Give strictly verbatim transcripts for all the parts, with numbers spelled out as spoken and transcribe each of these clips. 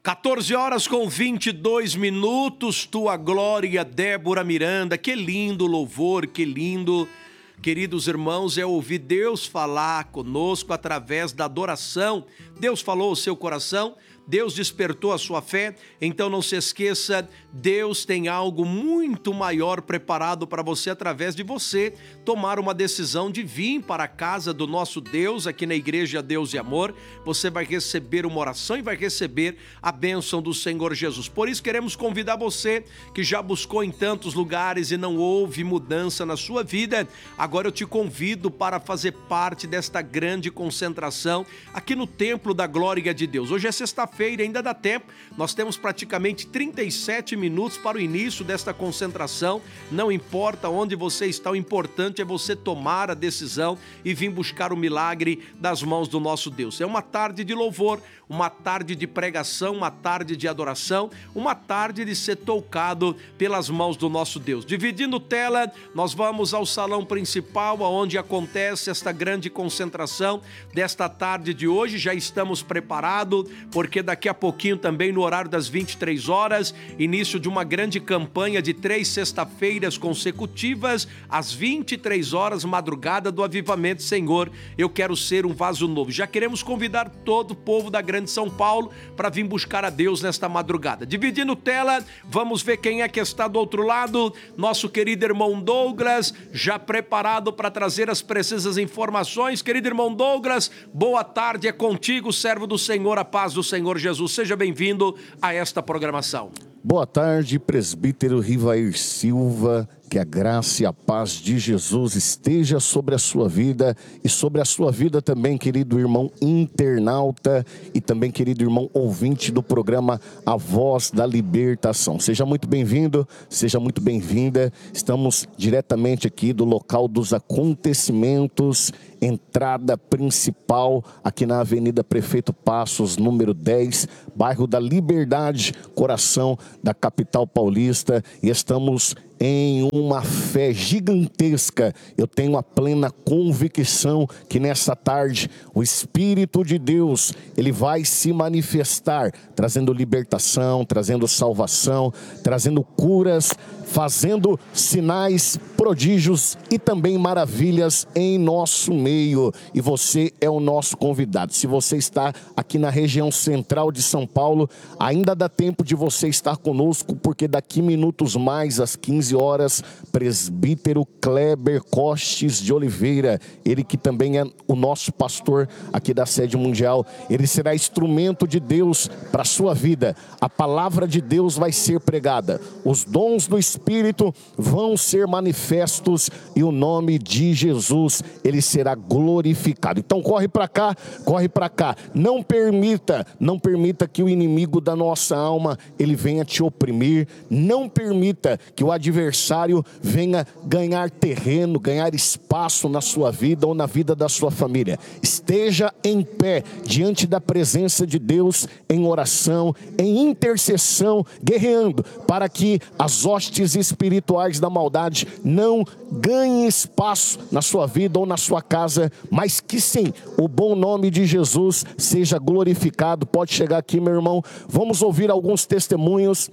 quatorze horas com vinte e dois minutos, tua glória, Débora Miranda. Que lindo louvor, que lindo, queridos irmãos, é ouvir Deus falar conosco através da adoração. Deus falou ao seu coração, Deus despertou a sua fé, então não se esqueça, Deus tem algo muito maior preparado para você através de você tomar uma decisão de vir para a casa do nosso Deus, aqui na Igreja Deus e Amor. Você vai receber uma oração e vai receber a bênção do Senhor Jesus. Por isso queremos convidar você que já buscou em tantos lugares e não houve mudança na sua vida. Agora eu te convido para fazer parte desta grande concentração aqui no Templo da Glória de Deus. Hoje é sexta-feira. Feira, ainda dá tempo, nós temos praticamente trinta e sete minutos para o início desta concentração. Não importa onde você está, o importante é você tomar a decisão e vir buscar o milagre das mãos do nosso Deus. É uma tarde de louvor, uma tarde de pregação, uma tarde de adoração, uma tarde de ser tocado pelas mãos do nosso Deus. Dividindo tela, nós vamos ao salão principal, onde acontece esta grande concentração desta tarde de hoje. Já estamos preparados, porque daqui a pouquinho também no horário das vinte e três horas, início de uma grande campanha de três sexta-feiras consecutivas, às vinte e três horas, madrugada do Avivamento. Senhor, eu quero ser um vaso novo. Já queremos convidar todo o povo da Grande São Paulo para vir buscar a Deus nesta madrugada. Dividindo tela, vamos ver quem é que está do outro lado. Nosso querido irmão Douglas, já preparado para trazer as precisas informações. Querido irmão Douglas, boa tarde, é contigo, servo do Senhor, a paz do Senhor Jesus. Seja bem-vindo a esta programação. Boa tarde, presbítero Rivair Silva. Que a graça e a paz de Jesus esteja sobre a sua vida e sobre a sua vida também, querido irmão internauta e também querido irmão ouvinte do programa A Voz da Libertação. Seja muito bem-vindo, seja muito bem-vinda. Estamos diretamente aqui do local dos acontecimentos, entrada principal aqui na Avenida Prefeito Passos, número dez, bairro da Liberdade, coração da capital paulista, e estamos em uma fé gigantesca. Eu tenho a plena convicção que nessa tarde o Espírito de Deus, ele vai se manifestar, trazendo libertação, trazendo salvação, trazendo curas, fazendo sinais, prodígios e também maravilhas em nosso meio. E você é o nosso convidado. Se você está aqui na região central de São Paulo, ainda dá tempo de você estar conosco, porque daqui minutos mais, às quinze horas, presbítero Kleber Costes de Oliveira, ele que também é o nosso pastor aqui da sede mundial, ele será instrumento de Deus para a sua vida. A palavra de Deus vai ser pregada, os dons do Espírito vão ser manifestos e o nome de Jesus, ele será glorificado. Então corre para cá, corre para cá. Não permita, não permita que o inimigo da nossa alma, ele venha te oprimir. Não permita que o adversário venha ganhar terreno, ganhar espaço na sua vida ou na vida da sua família. Esteja em pé diante da presença de Deus em oração, em intercessão, guerreando para que as hostes espirituais da maldade não ganhem espaço na sua vida ou na sua casa, mas que sim, o bom nome de Jesus seja glorificado. Pode chegar aqui, meu irmão, vamos ouvir alguns testemunhos.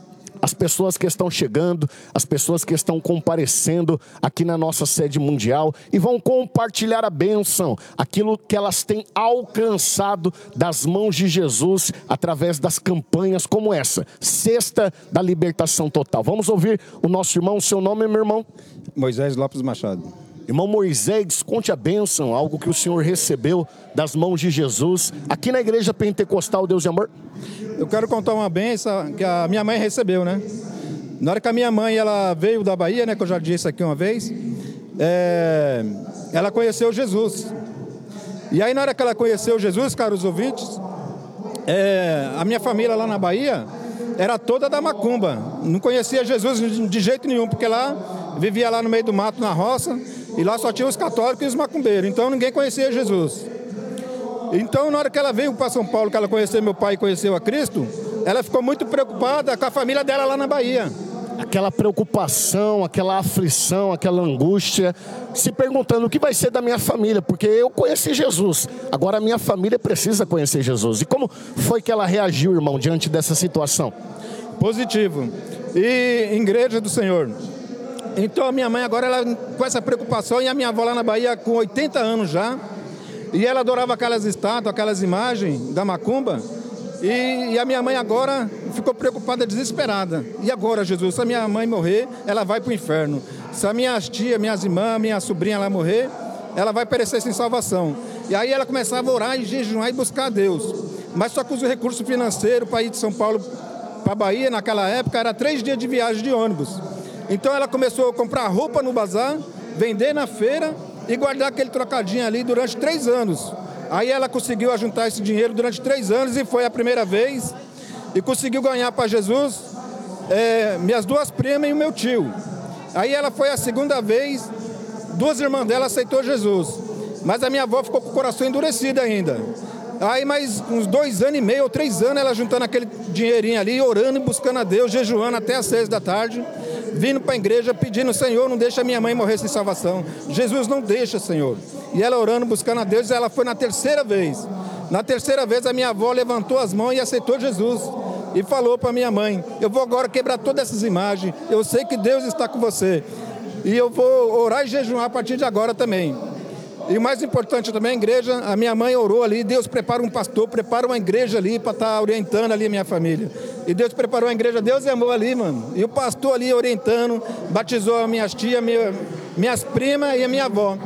As pessoas que estão chegando, as pessoas que estão comparecendo aqui na nossa sede mundial e vão compartilhar a bênção, aquilo que elas têm alcançado das mãos de Jesus através das campanhas como essa, Sexta da Libertação Total. Vamos ouvir o nosso irmão. Seu nome, meu irmão? Moisés Lopes Machado. Irmão Moisés, conte a bênção, algo que o senhor recebeu das mãos de Jesus aqui na Igreja Pentecostal Deus e Amor. Eu quero contar uma bênção que a minha mãe recebeu, né? Na hora que a minha mãe ela veio da Bahia, né, que eu já disse aqui uma vez, é, ela conheceu Jesus. E aí na hora que ela conheceu Jesus, caros ouvintes, é, a minha família lá na Bahia era toda da macumba. Não conhecia Jesus de jeito nenhum, porque lá vivia lá no meio do mato, na roça, e lá só tinha os católicos e os macumbeiros. Então ninguém conhecia Jesus. Então, na hora que ela veio para São Paulo, que ela conheceu meu pai e conheceu a Cristo, ela ficou muito preocupada com a família dela lá na Bahia. aquela preocupação, aquela aflição, aquela angústia, se perguntando o que vai ser da minha família, porque eu conheci Jesus, agora a minha família precisa conhecer Jesus. E como foi que ela reagiu, irmão, diante dessa situação? Positivo. E igreja do Senhor. Então a minha mãe agora, ela com essa preocupação, e a minha avó lá na Bahia com oitenta anos já, e ela adorava aquelas estátuas, aquelas imagens da macumba, e, e a minha mãe agora ficou preocupada, desesperada. E agora, Jesus, se a minha mãe morrer, ela vai para o inferno. Se a minha tia, minhas irmãs, minha sobrinha lá morrer, ela vai perecer sem salvação. E aí ela começava a orar e jejuar e buscar a Deus. Mas só que os recursos financeiros para ir de São Paulo para a Bahia, naquela época, era três dias de viagem de ônibus. Então ela começou a comprar roupa no bazar, vender na feira e guardar aquele trocadinho ali durante três anos. Aí ela conseguiu ajuntar esse dinheiro durante três anos e foi a primeira vez. E conseguiu ganhar para Jesus é, minhas duas primas e o meu tio. Aí ela foi a segunda vez, duas irmãs dela aceitou Jesus. Mas a minha avó ficou com o coração endurecido ainda. Aí mais uns dois anos e meio ou três anos ela juntando aquele dinheirinho ali, orando e buscando a Deus, jejuando até às seis da tarde, vindo para a igreja pedindo: Senhor, não deixa minha mãe morrer sem salvação. Jesus, não deixa, Senhor. E ela orando, buscando a Deus, e ela foi na terceira vez. Na terceira vez a minha avó levantou as mãos e aceitou Jesus. E falou para minha mãe: eu vou agora quebrar todas essas imagens, eu sei que Deus está com você. E eu vou orar e jejuar a partir de agora também. E o mais importante também, a igreja, a minha mãe orou ali, Deus prepara um pastor, prepara uma igreja ali para estar orientando ali a minha família. E Deus preparou a igreja, Deus é amor ali, mano. E o pastor ali orientando, batizou as minhas tias, minha, minhas primas e a minha avó.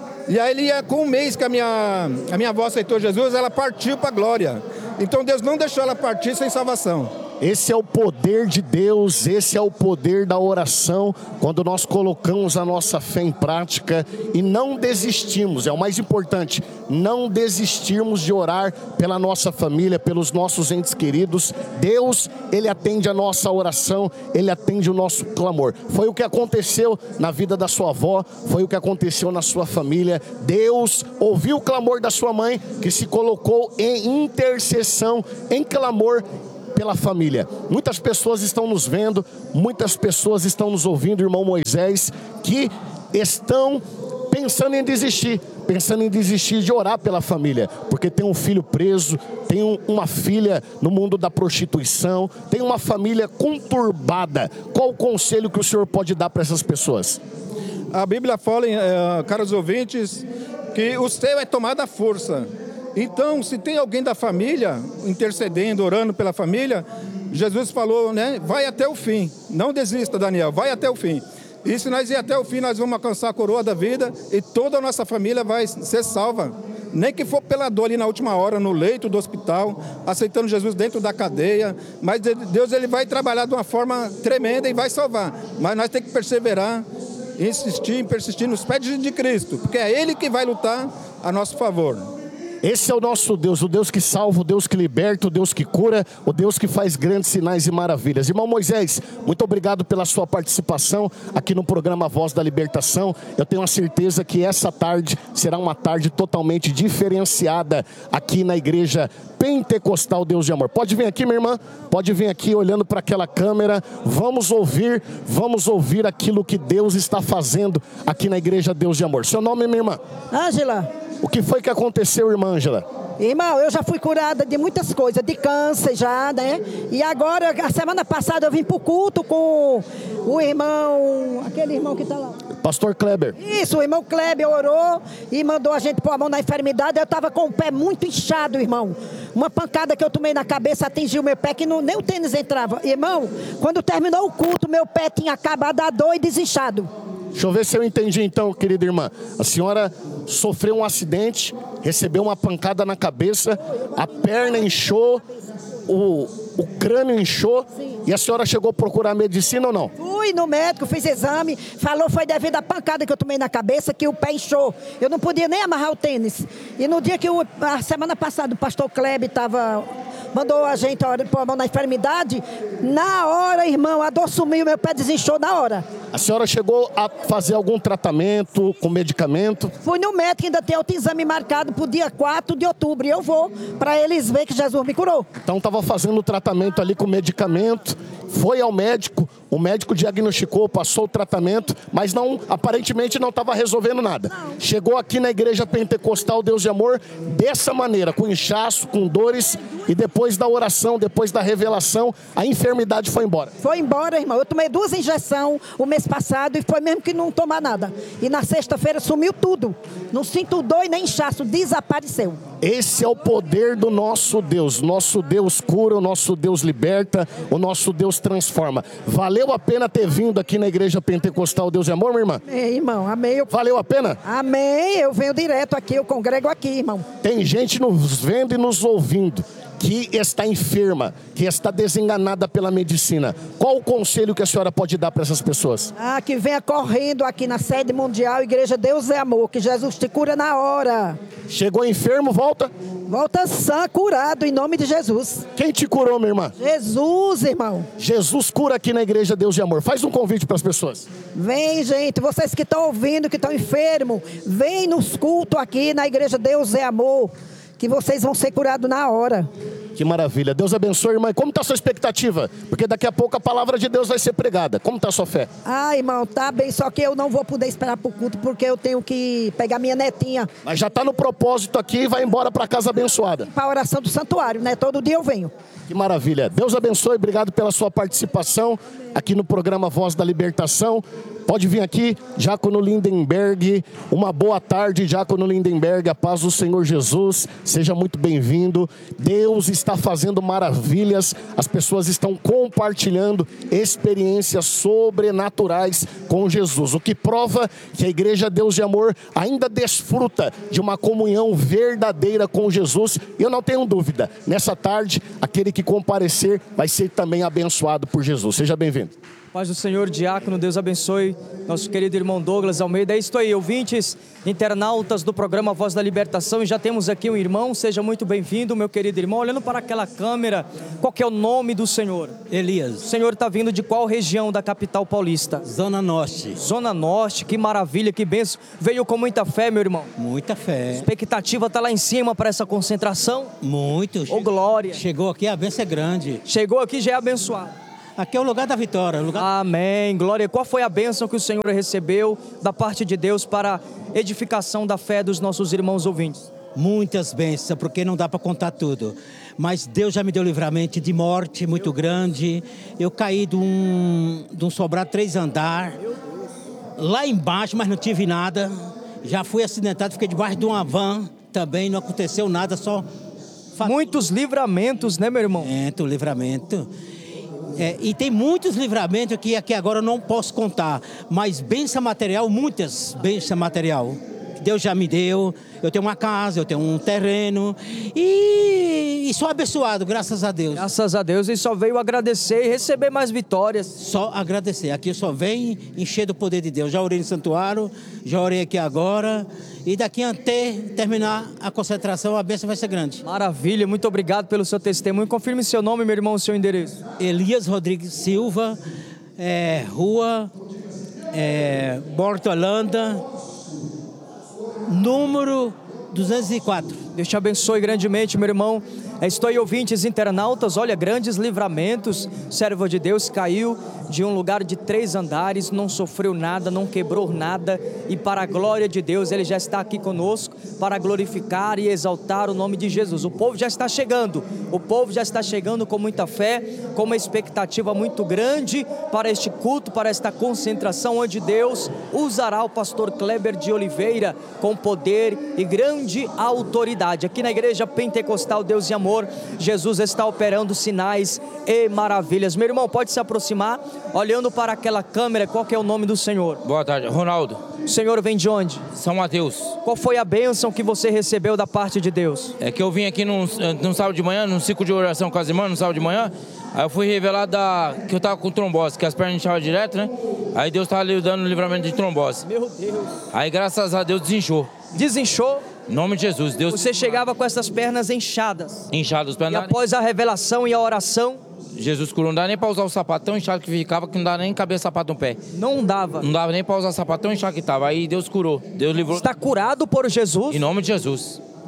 E aí ele ia, com um mês que a minha, a minha avó aceitou Jesus, ela partiu para a glória. Então Deus não deixou ela partir sem salvação. Esse é o poder de Deus, esse é o poder da oração, quando nós colocamos a nossa fé em prática e não desistimos, é o mais importante, não desistirmos de orar pela nossa família, pelos nossos entes queridos. Deus, Ele atende a nossa oração, Ele atende o nosso clamor. Foi o que aconteceu na vida da sua avó, foi o que aconteceu na sua família. Deus ouviu o clamor da sua mãe, que se colocou em intercessão, em clamor pela família. Muitas pessoas estão nos vendo, muitas pessoas estão nos ouvindo, irmão Moisés, que estão pensando em desistir, pensando em desistir de orar pela família, porque tem um filho preso, tem um, uma filha no mundo da prostituição, tem uma família conturbada. Qual o conselho que o senhor pode dar para essas pessoas? A Bíblia fala, eh, caros ouvintes, que o seu é tomada a força. Então, se tem alguém da família intercedendo, orando pela família, Jesus falou, né? Vai até o fim. Não desista, Daniel, vai até o fim. E se nós ir até o fim, nós vamos alcançar a coroa da vida e toda a nossa família vai ser salva. Nem que for pela dor ali na última hora, no leito do hospital, aceitando Jesus dentro da cadeia. Mas Deus, ele vai trabalhar de uma forma tremenda e vai salvar. Mas nós temos que perseverar, insistir, persistir nos pés de Cristo, porque é Ele que vai lutar a nosso favor. Esse é o nosso Deus, o Deus que salva, o Deus que liberta, o Deus que cura, o Deus que faz grandes sinais e maravilhas. Irmão Moisés, muito obrigado pela sua participação aqui no programa Voz da Libertação. Eu tenho a certeza que essa tarde será uma tarde totalmente diferenciada aqui na igreja Pentecostal Deus de Amor. Pode vir aqui, minha irmã, pode vir aqui olhando para aquela câmera. Vamos ouvir, vamos ouvir aquilo que Deus está fazendo aqui na igreja Deus de Amor. Seu nome, minha irmã? Ângela. O que foi que aconteceu, irmã Ângela? Irmão, eu já fui curada de muitas coisas, de câncer já, né? E agora, a semana passada eu vim pro culto com o irmão, aquele irmão que tá lá. Pastor Kleber. Isso, o irmão Kleber orou e mandou a gente pôr a mão na enfermidade. Eu tava com o pé muito inchado, irmão. Uma pancada que eu tomei na cabeça atingiu meu pé, que não, nem o tênis entrava. Irmão, quando terminou o culto, meu pé tinha acabado a dor e desinchado. Deixa eu ver se eu entendi então, querida irmã. A senhora sofreu um acidente, recebeu uma pancada na cabeça, a perna inchou, o, o crânio inchou. Sim. E a senhora chegou a procurar medicina ou não? Fui no médico, fiz exame, falou foi devido à pancada que eu tomei na cabeça que o pé inchou. Eu não podia nem amarrar o tênis. E no dia que, o, a semana passada, o pastor Kleber estava... mandou a gente pôr a mão na enfermidade, na hora, irmão, a dor sumiu, meu pé desinchou na hora. A senhora chegou a fazer algum tratamento com medicamento? Fui no médico, ainda tem outro exame marcado para o dia quatro de outubro, e eu vou, para eles verem que Jesus me curou. Então estava fazendo o tratamento ali com medicamento foi ao médico, o médico diagnosticou, passou o tratamento, mas não, aparentemente não estava resolvendo nada. Não. Chegou aqui na igreja pentecostal Deus de Amor dessa maneira, com inchaço, com dores, e depois da oração, depois da revelação, a enfermidade foi embora. Foi embora, irmão. Eu tomei duas injeções o mês passado e foi mesmo que não tomar nada. E na sexta-feira sumiu tudo. Não sinto dor e nem inchaço, desapareceu. Esse é o poder do nosso Deus. Nosso Deus cura, o nosso Deus liberta, o nosso Deus transforma. Valeu a pena ter vindo aqui na igreja pentecostal Deus de Amor, minha irmã? É, irmão, amém. Eu... Valeu a pena? Amém, eu venho direto aqui, eu congrego aqui, irmão. Tem gente nos vendo e nos ouvindo que está enferma, que está desenganada pela medicina. Qual o conselho que a senhora pode dar para essas pessoas? Ah, que venha correndo aqui na sede mundial, Igreja Deus é Amor, que Jesus te cura na hora. Chegou enfermo, volta? Volta sã, curado, em nome de Jesus. Quem te curou, minha irmã? Jesus, irmão. Jesus cura aqui na Igreja Deus de Amor. Faz um convite para as pessoas. Vem, gente, vocês que estão ouvindo, que estão enfermos, vem nos cultos aqui na Igreja Deus é Amor, que vocês vão ser curados na hora. Que maravilha. Deus abençoe, irmã. Como está a sua expectativa? Porque daqui a pouco a palavra de Deus vai ser pregada. Como está a sua fé? Ah, irmão, tá bem, só que eu não vou poder esperar para o culto, porque eu tenho que pegar minha netinha. Mas já está no propósito aqui e vai embora para casa abençoada. Para a oração do santuário, né? Todo dia eu venho. Que maravilha. Deus abençoe. Obrigado pela sua participação aqui no programa Voz da Libertação. Pode vir aqui, Diácono Lindenberg. Uma boa tarde, Diácono Lindenberg. A paz do Senhor Jesus. Seja muito bem-vindo. Deus está fazendo maravilhas. As pessoas estão compartilhando experiências sobrenaturais com Jesus. O que prova que a Igreja Deus de Amor ainda desfruta de uma comunhão verdadeira com Jesus. E eu não tenho dúvida, nessa tarde, aquele que comparecer vai ser também abençoado por Jesus. Seja bem-vindo. Paz do Senhor, diácono, Deus abençoe nosso querido irmão Douglas Almeida. É isso aí, ouvintes, internautas do programa Voz da Libertação. E já temos aqui um irmão, seja muito bem-vindo, meu querido irmão. Olhando para aquela câmera, qual que é o nome do senhor? Elias. O senhor está vindo de qual região da capital paulista? Zona Norte. Zona Norte, que maravilha, que bênção. Veio com muita fé, meu irmão? Muita fé. A expectativa está lá em cima para essa concentração? Muito. Ô, glória. Chegou aqui, a bênção é grande. Chegou aqui, já é abençoado. Aqui é o lugar da vitória. O lugar... Amém, glória. Qual foi a bênção que o Senhor recebeu da parte de Deus para a edificação da fé dos nossos irmãos ouvintes? Muitas bênçãos, porque não dá para contar tudo. Mas Deus já me deu livramento de morte muito grande. Eu caí de um, de um sobrado três andar, lá embaixo, mas não tive nada. Já fui acidentado, fiquei debaixo de uma van, também não aconteceu nada, só... Muitos livramentos, né, meu irmão? Livramento, livramento. É, e tem muitos livramentos que aqui agora eu não posso contar, mas bênção material, muitas bênçãos material. Deus já me deu, eu tenho uma casa, eu tenho um terreno e, e sou abençoado, graças a Deus. Graças a Deus, e só veio agradecer e receber mais vitórias. Só agradecer, aqui eu só venho encher do poder de Deus. Já orei no santuário, já orei aqui agora e daqui até terminar a concentração a bênção vai ser grande. Maravilha, muito obrigado pelo seu testemunho. Confirme seu nome, meu irmão, o seu endereço. Elias Rodrigues Silva, é, rua é, Bortolanda, número duzentos e quatro. Deus te abençoe grandemente, meu irmão. Estou aí, ouvintes internautas, olha, grandes livramentos. O servo de Deus caiu de um lugar de três andares, não sofreu nada, não quebrou nada. E para a glória de Deus, ele já está aqui conosco para glorificar e exaltar o nome de Jesus. O povo já está chegando, o povo já está chegando com muita fé, com uma expectativa muito grande para este culto, para esta concentração, onde Deus usará o pastor Kleber de Oliveira com poder e grande autoridade. Aqui na Igreja Pentecostal Deus e Amor, Jesus está operando sinais e maravilhas. Meu irmão, pode se aproximar, olhando para aquela câmera. Qual que é o nome do Senhor? Boa tarde, Ronaldo. O Senhor vem de onde? São Mateus. Qual foi a bênção que você recebeu da parte de Deus? É que eu vim aqui num, num sábado de manhã, num ciclo de oração com as irmãs, no sábado de manhã. Aí eu fui revelado da, que eu estava com trombose, que as pernas inchavam direto, né? Aí Deus estava lhe dando livramento de trombose. Meu Deus. Aí graças a Deus desinchou. Desinchou? Em nome de Jesus, Deus. Você chegava com essas pernas inchadas. Inchados os pés. E após a revelação e a oração, Jesus curou. Não dá nem para usar o sapato tão inchado que ficava, que não dá nem caber sapato no pé. Não dava. Não dava nem para usar o sapato tão inchado que estava. Aí Deus curou. Deus livrou. Está curado por Jesus? Em nome de Jesus.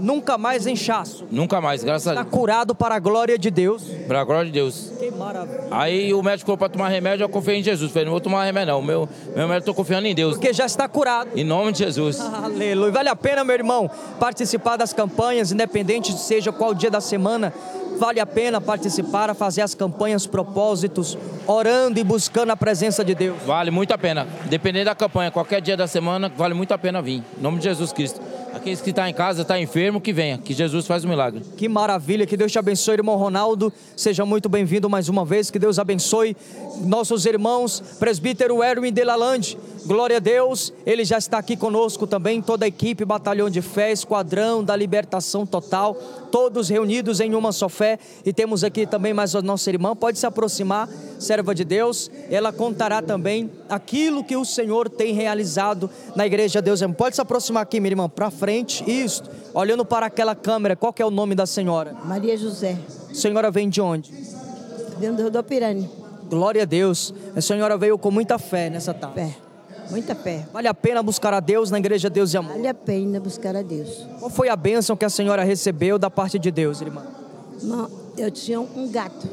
Nunca mais inchaço. Nunca mais, graças a Está Deus. curado para a glória de Deus. Para a glória de Deus. Que maravilha. Aí o médico falou para tomar remédio, eu confiei em Jesus. Falei, não vou tomar remédio não, o meu, meu médico estou confiando em Deus. Porque já está curado. Em nome de Jesus. Aleluia. Vale a pena, meu irmão, participar das campanhas, independente seja qual dia da semana. Vale a pena participar, fazer as campanhas, propósitos, orando e buscando a presença de Deus. Vale muito a pena. Dependendo da campanha, qualquer dia da semana, vale muito a pena vir. Em nome de Jesus Cristo. Aqueles que estão em casa, estão enfermo, que venha, que Jesus faz um milagre. Que maravilha, que Deus te abençoe, irmão Ronaldo. Seja muito bem-vindo mais uma vez, que Deus abençoe nossos irmãos, presbítero Erwin Delalande. Glória a Deus, ele já está aqui conosco também, toda a equipe, batalhão de fé, esquadrão da libertação total, todos reunidos em uma só fé. E temos aqui também mais a nossa irmã, pode se aproximar, serva de Deus, ela contará também aquilo que o Senhor tem realizado na igreja. Deus, pode se aproximar aqui, minha irmã, para frente, isso, olhando para aquela câmera. Qual que é o nome da senhora? Maria José. A senhora vem de onde? Vem do Rodopirani. Glória a Deus, a senhora veio com muita fé nessa tarde. Fé, muita fé. Vale a pena buscar a Deus na igreja Deus e Amor? Vale a pena buscar a Deus. Qual foi a bênção que a senhora recebeu da parte de Deus, irmã? Irmão, eu tinha um gato.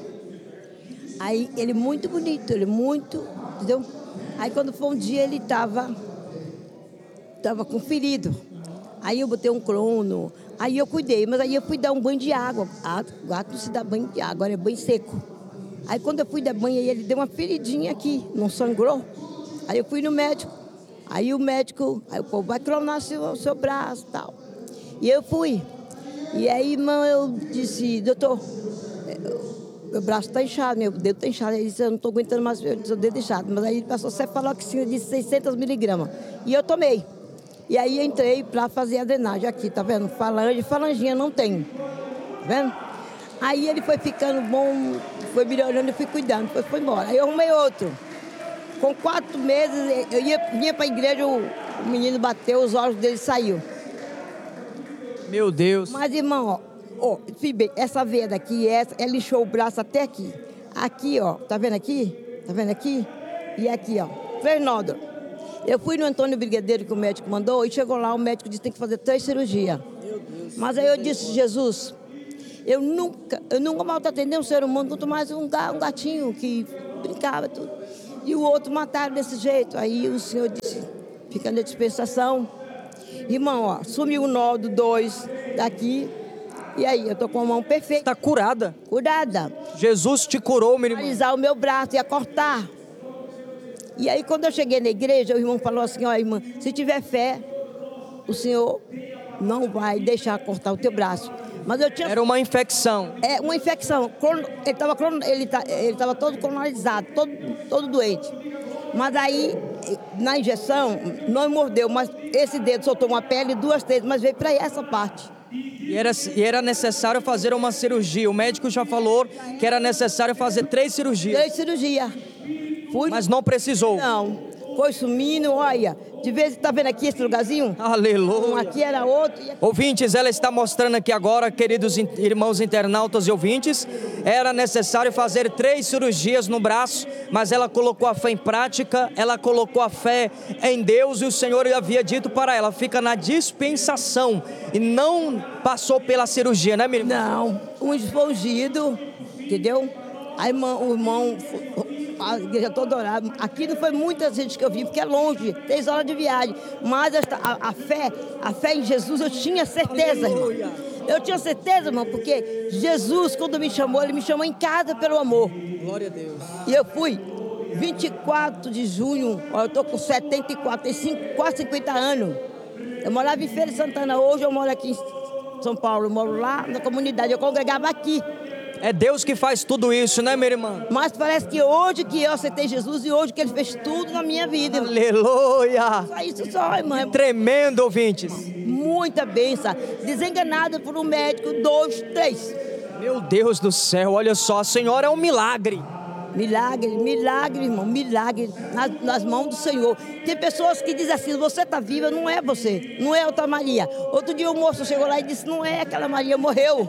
Aí ele muito bonito, ele muito, entendeu? Aí quando foi um dia ele estava tava com ferido. Aí eu botei um crono, aí eu cuidei, mas aí eu fui dar um banho de água. Ah, o gato não se dá banho de água, agora é banho seco. Aí quando eu fui dar banho, ele deu uma feridinha aqui, não sangrou. Aí eu fui no médico. Aí o médico, aí o povo vai cronar seu, seu braço e tal. E eu fui. E aí, irmão, eu disse, doutor, meu braço está inchado, meu dedo está inchado. Ele disse, eu não estou aguentando mais o seu dedo inchado. Mas aí ele passou cefaloxina de seiscentos miligramas. E eu tomei. E aí entrei para fazer a drenagem aqui, tá vendo? Falange, falanginha não tem. Tá vendo? Aí ele foi ficando bom, foi melhorando, eu fui cuidando, depois foi embora. Aí eu arrumei outro. Com quatro meses, eu ia, vinha para a igreja, o, o menino bateu, os olhos dele saiu. Meu Deus. Mas, irmão, ó, ó, bem, essa veia daqui, essa, ela inchou o braço até aqui. Aqui, ó, tá vendo aqui? Tá vendo aqui? E aqui, ó, três nódulos. Eu fui no Antônio Brigadeiro, que o médico mandou, e chegou lá, o médico disse que tem que fazer três cirurgias. Meu Deus. Mas aí eu disse, Jesus, eu nunca, eu nunca maltratei nenhum ser humano, quanto mais um, um gatinho que brincava tudo. E o outro mataram desse jeito. Aí o Senhor disse, fica na dispensação. Irmão, ó, sumiu o nó do dois daqui. E aí, eu tô com a mão perfeita. Está curada. Curada. Jesus te curou, meu irmão. Paralisar o meu braço, ia cortar. E aí, quando eu cheguei na igreja, o irmão falou assim, ó, irmã, se tiver fé, o Senhor não vai deixar cortar o teu braço. Mas eu tinha... Era uma infecção. É, uma infecção. Ele estava ele tá, ele tava todo colonizado, todo, todo doente. Mas aí, na injeção, não mordeu, mas esse dedo soltou uma pele, duas três, mas veio para essa parte. E era, e era necessário fazer uma cirurgia. O médico já falou que era necessário fazer três cirurgias. Três cirurgias. Fui... Mas não precisou. Não. Foi sumindo, olha. De vez tá vendo aqui esse lugarzinho? Aleluia. Um aqui era outro. E aqui... Ouvintes, ela está mostrando aqui agora, queridos irmãos internautas e ouvintes, era necessário fazer três cirurgias no braço, mas ela colocou a fé em prática, ela colocou a fé em Deus e o Senhor havia dito para ela, fica na dispensação e não passou pela cirurgia, né, minha irmã? Não, um espongido, entendeu? Aí o irmão... A igreja toda orava. Aqui não foi muita gente que eu vi, porque é longe, três horas de viagem. Mas esta, a, a fé, a fé em Jesus, eu tinha certeza, irmão. Eu tinha certeza, irmão, porque Jesus, quando me chamou, ele me chamou em casa pelo amor. Glória a Deus. E eu fui, vinte e quatro de junho, ó, eu estou com setenta e quatro, tenho cinco, quase cinquenta anos. Eu morava em Feira de Santana, hoje eu moro aqui em São Paulo, eu moro lá na comunidade, eu congregava aqui. É Deus que faz tudo isso, né, minha irmã? Mas parece que hoje que eu aceitei Jesus e hoje que Ele fez tudo na minha vida, irmão. Aleluia! Só isso só, irmão. Tremendo, ouvintes. Muita bênção. Desenganada por um médico, dois, três. Meu Deus do céu, olha só, a senhora é um milagre. Milagre, milagre, irmão, milagre nas, nas mãos do Senhor. Tem pessoas que dizem assim, você está viva, não é você, não é outra Maria. Outro dia o moço chegou lá e disse, não é aquela Maria, morreu.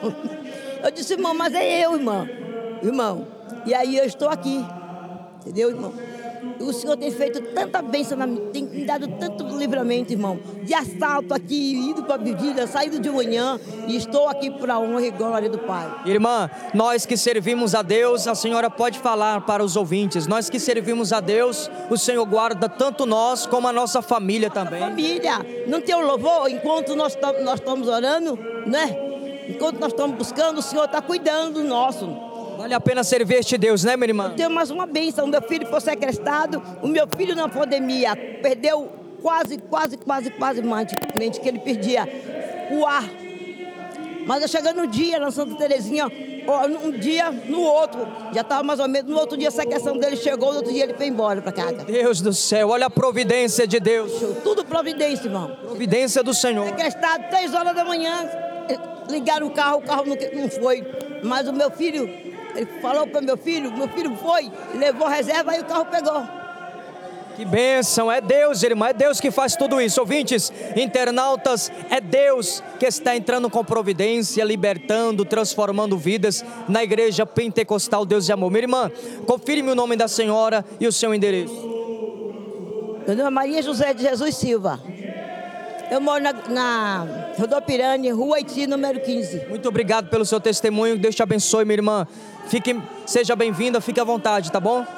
Eu disse, irmão, mas é eu, irmão. Irmão, e aí eu estou aqui, entendeu, irmão? O Senhor tem feito tanta bênção na minha, tem me dado tanto livramento, irmão. De assalto aqui, indo para a vigília, saindo de manhã, e estou aqui para a honra e glória do Pai. Irmã, nós que servimos a Deus, a senhora pode falar para os ouvintes, nós que servimos a Deus, o Senhor guarda tanto nós como a nossa família também. Família, não tem um louvor enquanto nós, nós estamos orando, né? Enquanto nós estamos buscando, o Senhor está cuidando do nosso. Vale a pena servir este Deus, né, minha irmã? Eu tenho mais uma bênção. O meu filho foi sequestrado. O meu filho na pandemia perdeu quase, quase, quase, quase mente que ele perdia o ar. Mas eu chegando no dia na Santa Terezinha, um dia no outro, já estava mais ou menos, no outro dia a sequestração dele chegou, no outro dia ele foi embora para casa. Deus do céu, olha a providência de Deus. Tudo providência, irmão. Providência do Senhor. Sequestrado, três horas da manhã, ligaram o carro, o carro não, não foi. Mas o meu filho, ele falou para meu filho, meu filho foi, levou a reserva, aí o carro pegou. Que bênção, é Deus, irmão, é Deus que faz tudo isso. Ouvintes, internautas, é Deus que está entrando com providência, libertando, transformando vidas na Igreja Pentecostal Deus de Amor. Minha irmã, confirme o nome da senhora e o seu endereço. Meu nome é Maria José de Jesus Silva. Eu moro na, na Rodopirane, Rua Haiti, número quinze. Muito obrigado pelo seu testemunho, Deus te abençoe, minha irmã. Fique, seja bem-vinda, fique à vontade, tá bom?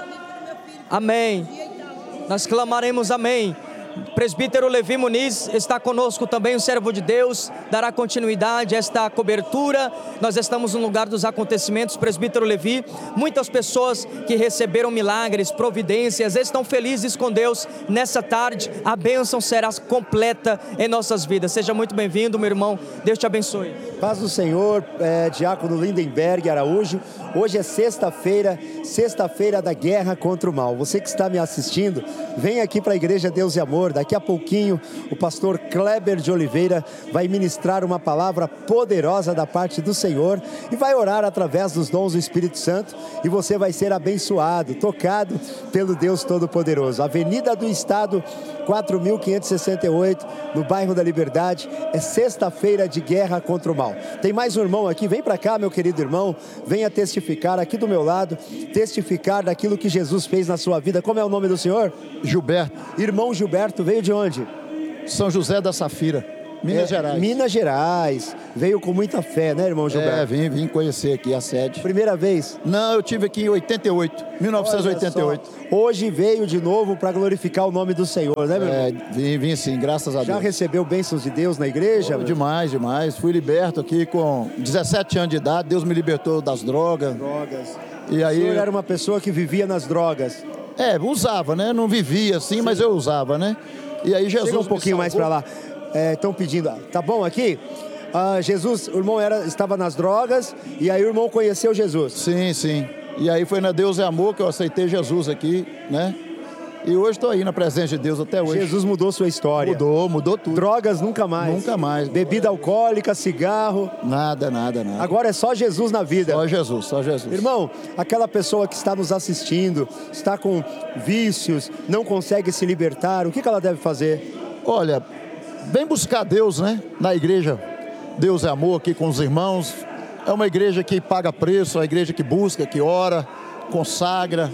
Amém. Nós clamaremos amém. Presbítero Levi Muniz está conosco também, o servo de Deus, dará continuidade a esta cobertura. Nós estamos no lugar dos acontecimentos, presbítero Levi. Muitas pessoas que receberam milagres, providências, estão felizes com Deus. Nessa tarde, a bênção será completa em nossas vidas. Seja muito bem-vindo, meu irmão. Deus te abençoe. Paz do Senhor, é, Diácono Lindenberg Araújo. Hoje é sexta-feira, sexta-feira da guerra contra o mal. Você que está me assistindo, vem aqui para a Igreja Deus e Amor. Daqui a pouquinho, o pastor Kleber de Oliveira vai ministrar uma palavra poderosa da parte do Senhor e vai orar através dos dons do Espírito Santo, e você vai ser abençoado, tocado pelo Deus Todo-Poderoso. Avenida do Estado, quatro mil quinhentos e sessenta e oito, no bairro da Liberdade. É sexta-feira de guerra contra o mal. Tem mais um irmão aqui, vem para cá, meu querido irmão, venha testificar aqui do meu lado, testificar daquilo que Jesus fez na sua vida. Como é o nome do senhor? Gilberto. Irmão Gilberto, veio de onde? São José da Safira, Minas é, Gerais. Minas Gerais. Veio com muita fé, né, irmão Gilberto? É, vim, vim conhecer aqui a sede. Primeira vez? Não, eu tive aqui em oitenta e oito, mil novecentos e oitenta e oito. Hoje veio de novo para glorificar o nome do Senhor, né, meu é, irmão? Vim, vim sim, graças a Já Deus. Já recebeu bênçãos de Deus na igreja? Oh, demais, demais. Fui liberto aqui com dezessete anos de idade, Deus me libertou das drogas. Drogas. E aí... O senhor era uma pessoa que vivia nas drogas? É, usava, né? Não vivia assim, sim, mas eu usava, né? E aí Jesus... Chega um pouquinho mais para lá. Estão é, pedindo, tá bom aqui? Ah, Jesus, o irmão era, estava nas drogas, e aí o irmão conheceu Jesus. Sim, sim. E aí foi na Deus é Amor que eu aceitei Jesus aqui, né? E hoje estou aí na presença de Deus até hoje. Jesus mudou sua história. Mudou, mudou tudo. Drogas nunca mais. Nunca mais. Bebida alcoólica, cigarro. Nada, nada, nada. Agora é só Jesus na vida. Só Jesus, só Jesus. Irmão, aquela pessoa que está nos assistindo, está com vícios, não consegue se libertar, o que ela deve fazer? Olha, vem buscar Deus, né? Na igreja. Deus é Amor aqui com os irmãos. É uma igreja que paga preço, é uma igreja que busca, que ora, consagra.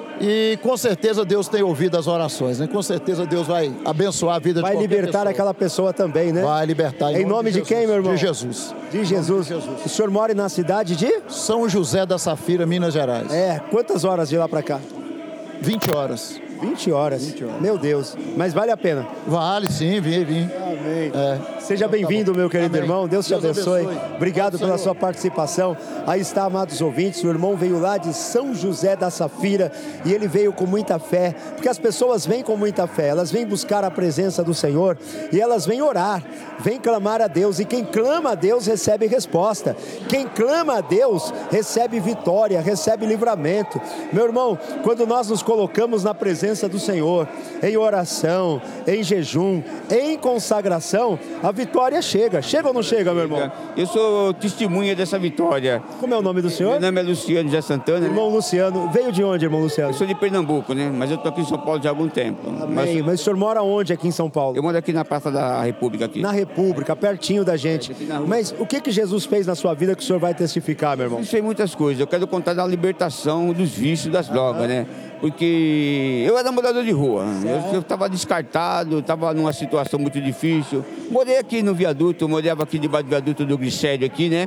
E com certeza Deus tem ouvido as orações, né? Com certeza Deus vai abençoar a vida vai de qualquer pessoa. Vai libertar aquela pessoa também, né? Vai libertar. Em, em nome, nome de, de quem, meu irmão? De Jesus. De Jesus. de Jesus. O senhor mora na cidade de? São José da Safira, Minas Gerais. É, quantas horas de lá para cá? vinte horas. vinte horas. vinte horas. Meu Deus. Mas vale a pena. Vale, sim, vim, vim. Amém. É. Seja bem-vindo, meu querido Amém. irmão. Deus te Deus abençoe. abençoe. Obrigado Deus pela Senhor. sua participação. Aí está, amados ouvintes, o irmão veio lá de São José da Safira e ele veio com muita fé, porque as pessoas vêm com muita fé, elas vêm buscar a presença do Senhor e elas vêm orar, vêm clamar a Deus, e quem clama a Deus recebe resposta. Quem clama a Deus recebe vitória, recebe livramento. Meu irmão, quando nós nos colocamos na presença do Senhor, em oração, em jejum, em consagração, a vitória chega. Chega ou não chega, meu irmão? Eu sou testemunha dessa vitória. Como é o nome do senhor? Meu nome é Luciano José Santana. Irmão né? Luciano. Veio de onde, irmão Luciano? Eu sou de Pernambuco, né? Mas eu tô aqui em São Paulo já há algum tempo. Amém. Mas, Mas o senhor mora onde aqui em São Paulo? Eu moro aqui na Praça da República. Aqui. Na República, pertinho da gente. É, Mas o que que Jesus fez na sua vida que o senhor vai testificar, meu irmão? Eu sei muitas coisas. Eu quero contar da libertação dos vícios das drogas, ah, né? Porque eu era morador de rua. Eu estava descartado, estava numa situação muito difícil. Morei aqui no viaduto, morava aqui debaixo do viaduto do Glicério aqui, né?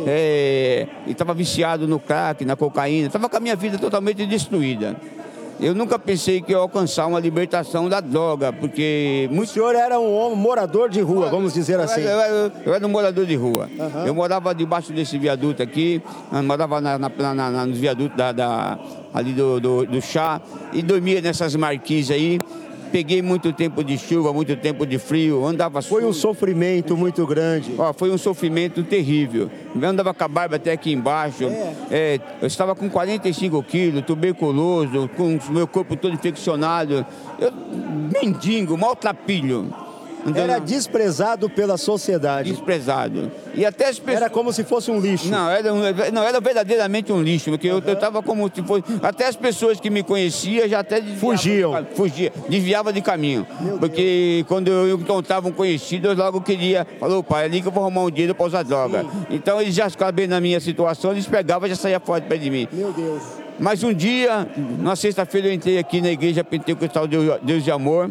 É, e estava viciado no crack, na cocaína. Estava com a minha vida totalmente destruída. Eu nunca pensei que eu ia alcançar uma libertação da droga, porque... O senhor era um homem morador de rua, vamos dizer assim. Eu, eu, eu, eu era um morador de rua. Uhum. Eu morava debaixo desse viaduto aqui, morava na, na, na, na, nos viadutos da, da, ali do, do, do chá, e dormia nessas marquises aí. Peguei muito tempo de chuva, muito tempo de frio, andava... Foi um sofrimento muito grande. Ó, foi um sofrimento terrível. Eu andava com a barba até aqui embaixo. É. É, eu estava com quarenta e cinco quilos, tuberculoso, com o meu corpo todo infeccionado. Eu, mendigo, maltrapilho. Andando... Era desprezado pela sociedade. Desprezado. E até as pessoas... Era como se fosse um lixo. Não, era, um, não, era verdadeiramente um lixo, porque uhum. eu estava como se fosse... Até as pessoas que me conheciam já até... Fugiam. De, fugia, desviava de caminho. Meu porque Deus. Quando eu encontrava um conhecido, eu logo queria... Falou, pai, é ali que eu vou arrumar um dinheiro para usar droga. Sim. Então eles já ficavam bem na minha situação, eles pegavam e já saíam fora de pé de mim. Meu Deus. Mas um dia, na sexta-feira, eu entrei aqui na igreja Pentecostal Deus, Deus de Amor,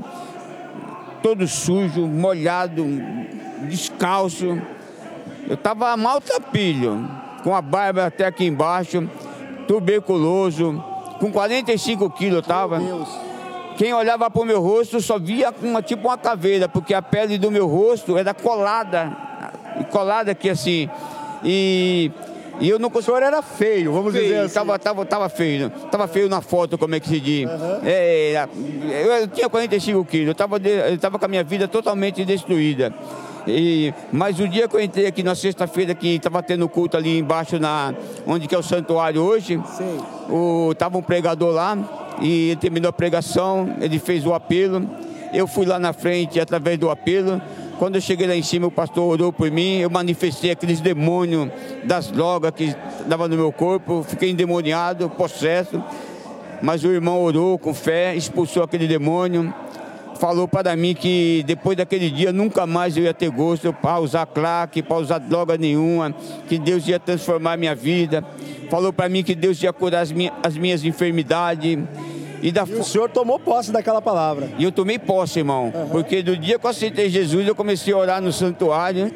todo sujo, molhado, descalço. Eu estava maltrapilho, com a barba até aqui embaixo, tuberculoso, com quarenta e cinco quilos eu estava. Quem olhava para o meu rosto só via uma, tipo uma caveira, porque a pele do meu rosto era colada, colada aqui assim. E... E eu não conseguia... O senhor era feio, vamos feio, dizer assim. Tava, tava, tava feio, tava feio na foto, como é que se diz. Uhum. É, eu, eu tinha quarenta e cinco quilos, eu tava, eu tava com a minha vida totalmente destruída. E, mas o dia que eu entrei aqui na sexta-feira, que estava tendo culto ali embaixo, na, onde que é o santuário hoje, o, tava um pregador lá, e ele terminou a pregação, ele fez o apelo. Eu fui lá na frente através do apelo. Quando eu cheguei lá em cima, o pastor orou por mim, eu manifestei aqueles demônios das drogas que estavam no meu corpo, fiquei endemoniado, possesso, mas o irmão orou com fé, expulsou aquele demônio, falou para mim que depois daquele dia nunca mais eu ia ter gosto para usar crack, para usar droga nenhuma, que Deus ia transformar a minha vida, falou para mim que Deus ia curar as minhas, as minhas enfermidades. E, da... e o senhor tomou posse daquela palavra. E eu tomei posse, irmão. Uhum. Porque do dia que eu aceitei Jesus, eu comecei a orar no santuário.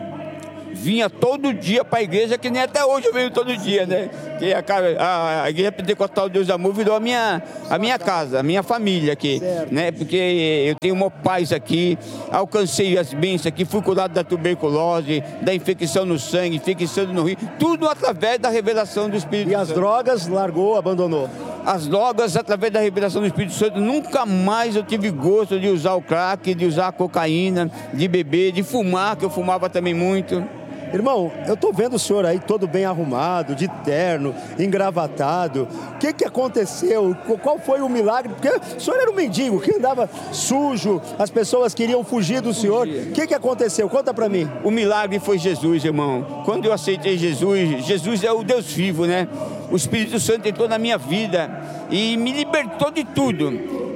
Vinha todo dia para a igreja, que nem até hoje eu venho todo dia, né? Que a, a, a igreja Pentecostal Deus Amor virou a minha, a minha casa, a minha família aqui, certo. Né? Porque eu tenho uma paz aqui, alcancei as bênçãos aqui, fui curado da tuberculose, da infecção no sangue, infecção no rim, tudo através da revelação do Espírito Santo. E as drogas largou, abandonou? As drogas, através da revelação do Espírito Santo, nunca mais eu tive gosto de usar o crack, de usar a cocaína, de beber, de fumar, que eu fumava também muito. Irmão, eu tô vendo o senhor aí todo bem arrumado, de terno, engravatado. O que que aconteceu? Qual foi o milagre? Porque o senhor era um mendigo que andava sujo, as pessoas queriam fugir do senhor. O que que aconteceu? Conta pra mim. O milagre foi Jesus, irmão. Quando eu aceitei Jesus, Jesus é o Deus vivo, né? O Espírito Santo entrou na minha vida e me libertou de tudo.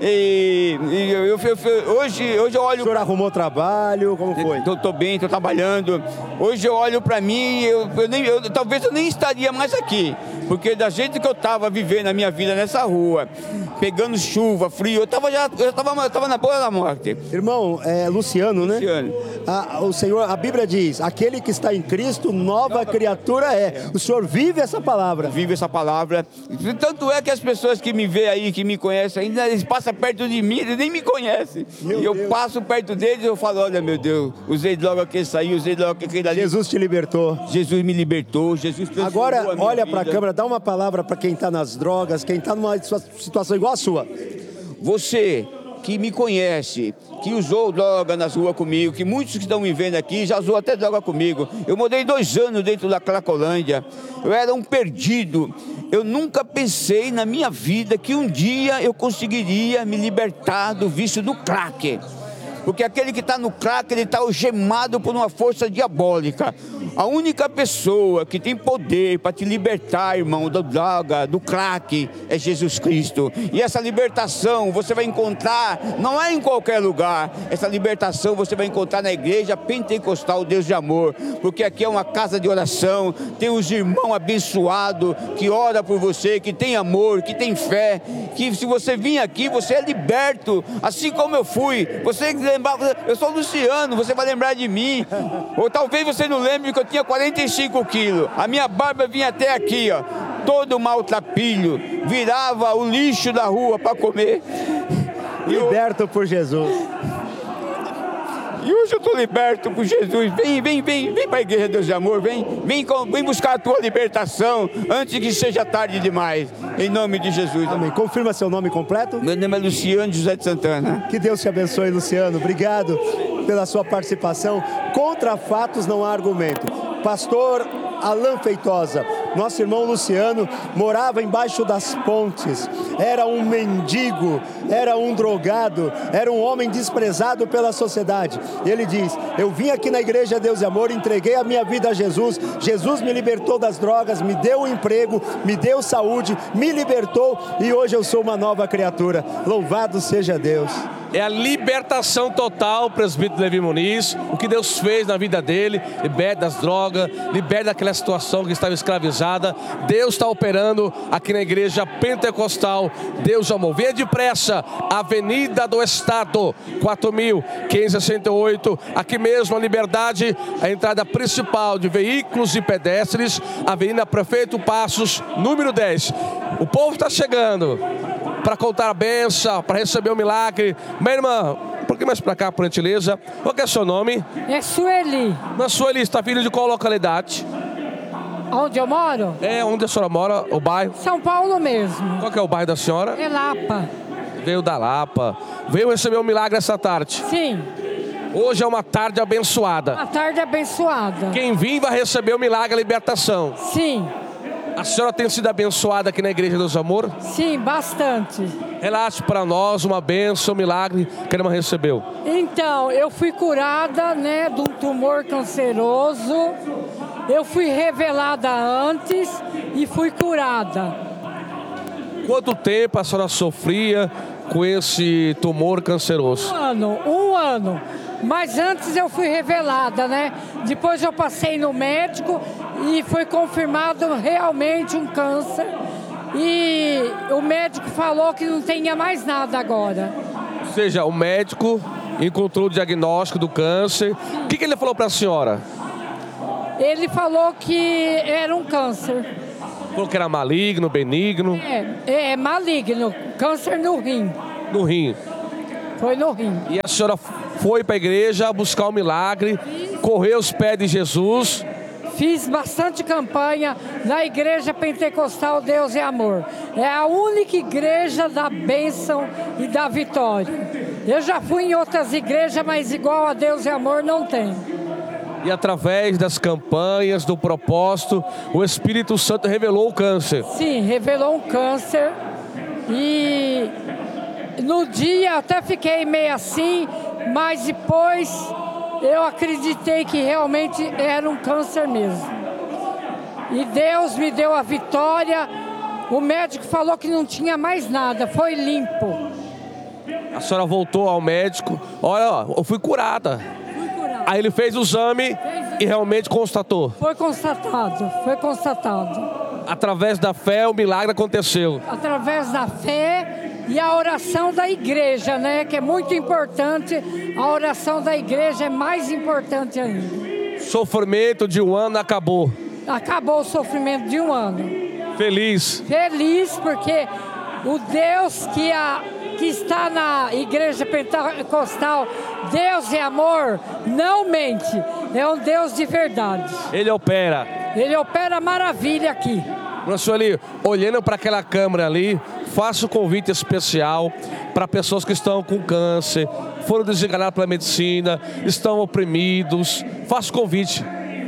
E, e eu, eu, eu, hoje, hoje eu olho... O senhor arrumou trabalho? Como foi? Tô, tô bem, tô trabalhando. Hoje eu olho pra mim, eu, eu nem, eu, talvez eu nem estaria mais aqui. Porque da jeito que eu tava vivendo a minha vida nessa rua, pegando chuva, frio, eu tava já eu tava, eu tava na boca da morte. Irmão, é Luciano, né? Luciano. A, o Senhor, a Bíblia diz, aquele que está em Cristo, nova, nova criatura é. O senhor vive essa palavra? Vive essa palavra. Tanto é que as pessoas que me veem aí, que me conhecem, ainda eles passam perto de mim, eles nem me conhecem. Meu e eu Deus. Passo perto deles e eu falo, olha meu Deus, usei droga que saiu, usei droga que ali. Jesus te libertou. Jesus me libertou, Jesus transformou a minha vida. Agora, olha para a câmera, dá uma palavra para quem está nas drogas, quem está numa situação igual a sua. Você que me conhece, que usou droga nas ruas comigo, que muitos que estão me vendo aqui já usou até droga comigo. Eu morei dois anos dentro da Cracolândia, eu era um perdido. Eu nunca pensei na minha vida que um dia eu conseguiria me libertar do vício do crack. porque aquele que está no crack, ele está algemado por uma força diabólica. A única pessoa que tem poder para te libertar, irmão, da droga, do crack, é Jesus Cristo. E essa libertação você vai encontrar, não é em qualquer lugar, essa libertação você vai encontrar na igreja pentecostal Deus de Amor, porque aqui é uma casa de oração, tem os irmãos abençoados, que ora por você, que tem amor, que tem fé, que se você vir aqui, você é liberto, assim como eu fui. Você lembrar, eu sou Luciano, você vai lembrar de mim, ou talvez você não lembre que eu tinha quarenta e cinco quilos, a minha barba vinha até aqui, ó, todo maltrapilho, virava o lixo da rua para comer. Liberto por Jesus. E hoje eu estou liberto por Jesus. Vem, vem, vem, vem para a igreja Deus de Amor, vem, vem, vem buscar a tua libertação antes que seja tarde demais. Em nome de Jesus. Amém. Confirma seu nome completo. Meu nome é Luciano José de Santana. Que Deus te abençoe, Luciano. Obrigado pela sua participação. Contra fatos não há argumento. Pastor Alain Feitosa, nosso irmão Luciano morava embaixo das pontes, era um mendigo, era um drogado, era um homem desprezado pela sociedade. Ele diz: eu vim aqui na igreja Deus e Amor, entreguei a minha vida a Jesus, Jesus me libertou das drogas, me deu um emprego, me deu saúde, me libertou e hoje eu sou uma nova criatura. Louvado seja Deus. É a libertação total, presbítero Levi Muniz, o que Deus fez na vida dele, liberta das drogas, liberta daquela situação que estava escravizada. Deus está operando aqui na igreja pentecostal Deus de Amor. Venha depressa, Avenida do Estado, quatro mil quinhentos e sessenta e oito, aqui mesmo a Liberdade, a entrada principal de veículos e pedestres, Avenida Prefeito Passos, número dez. O povo está chegando para contar a bênção, para receber o milagre. Minha irmã, um pouquinho mais para cá, por gentileza. Qual que é o seu nome? É Sueli. Na Sueli, está vindo de qual localidade? Onde eu moro? É, onde a senhora mora, o bairro? São Paulo mesmo. Qual que é o bairro da senhora? É Lapa. Veio da Lapa. Veio receber o milagre essa tarde? Sim. Hoje é uma tarde abençoada. Uma tarde abençoada. Quem vir vai receber o milagre, a libertação. Sim. A senhora tem sido abençoada aqui na Igreja Deus do Amor? Sim, bastante. Relate para nós uma bênção, um milagre que a irmã recebeu. Então, eu fui curada, né, de um tumor canceroso. Eu fui revelada antes e fui curada. Quanto tempo a senhora sofria com esse tumor canceroso? Um ano, um ano. Mas antes eu fui revelada, né? Depois eu passei no médico e foi confirmado realmente um câncer. E o médico falou que não tinha mais nada agora. Ou seja, o médico encontrou o diagnóstico do câncer. O que, que ele falou para a senhora? Ele falou que era um câncer. Falou que era maligno, benigno? É, é maligno, câncer no rim. No rim. Foi no rim. E a senhora foi para a igreja buscar o milagre, correu aos pés de Jesus. Fiz bastante campanha na Igreja Pentecostal Deus é Amor. É a única igreja da bênção e da vitória. Eu já fui em outras igrejas, mas igual a Deus é Amor não tem. E através das campanhas, do propósito, o Espírito Santo revelou o câncer. Sim, revelou um câncer. E no dia até fiquei meio assim, mas depois eu acreditei que realmente era um câncer mesmo. E Deus me deu a vitória. O médico falou que não tinha mais nada, foi limpo. A senhora voltou ao médico. Olha, eu fui curada. Aí ele fez o exame e realmente constatou. Foi constatado, foi constatado. Através da fé, o milagre aconteceu. Através da fé e a oração da igreja, né? Que é muito importante. A oração da igreja é mais importante ainda. Sofrimento de um ano acabou. Acabou o sofrimento de um ano. Feliz. Feliz porque o Deus que a... que está na Igreja Pentecostal, Deus é amor, não mente, é um Deus de verdade. Ele opera. Ele opera maravilha aqui. Professor ali, olhando para aquela câmera ali, faço um convite especial para pessoas que estão com câncer, foram desenganadas pela medicina, estão oprimidos. Faço convite.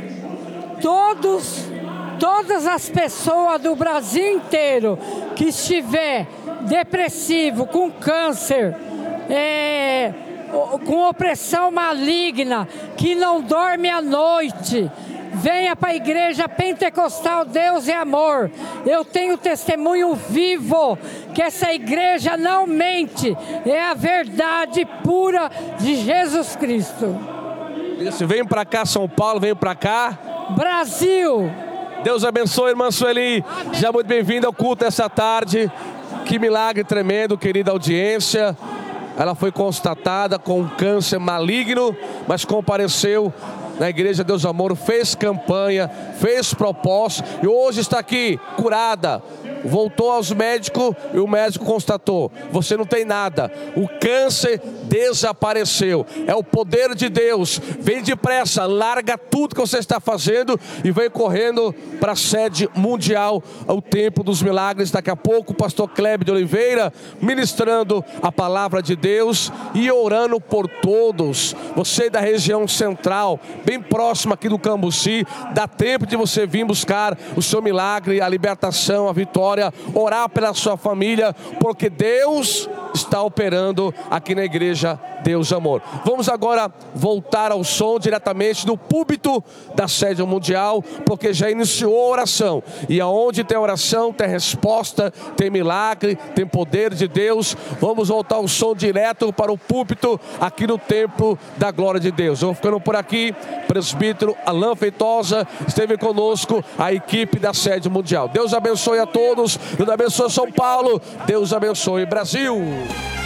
Todos, todas as pessoas do Brasil inteiro que estiver depressivo, com câncer, é, com opressão maligna, que não dorme à noite. Venha para a igreja pentecostal Deus é Amor. Eu tenho testemunho vivo que essa igreja não mente. É a verdade pura de Jesus Cristo. Isso, vem para cá, São Paulo, vem para cá. Brasil. Deus abençoe, irmã Sueli. Já muito bem-vinda ao culto essa tarde. Que milagre tremendo, querida audiência. Ela foi constatada com um câncer maligno, mas compareceu na Igreja Deus Amor, fez campanha, fez propósito e hoje está aqui curada. Voltou aos médicos e o médico constatou: você não tem nada, o câncer desapareceu. É o poder de Deus. Vem depressa, larga tudo que você está fazendo e vem correndo para a sede mundial, ao Templo dos Milagres. Daqui a pouco o pastor Kleber de Oliveira ministrando a palavra de Deus e orando por todos. Você da região central, bem próximo aqui do Cambuci, dá tempo de você vir buscar o seu milagre, a libertação, a vitória, orar pela sua família, porque Deus está operando aqui na Igreja Deus Amor. Vamos agora voltar ao som diretamente do púlpito da sede mundial, porque já iniciou a oração, e aonde tem oração tem resposta, tem milagre, tem poder de Deus. Vamos voltar o som direto para o púlpito aqui no Templo da Glória de Deus. Eu vou ficando por aqui. Presbítero Alain Feitosa esteve conosco, a equipe da sede mundial. Deus abençoe a todos, Deus abençoe São Paulo, Deus abençoe Brasil.